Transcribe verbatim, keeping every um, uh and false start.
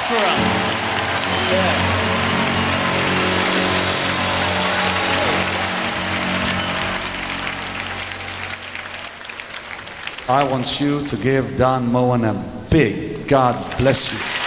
for us. Yeah. I want you to give Don Moen a big God bless you.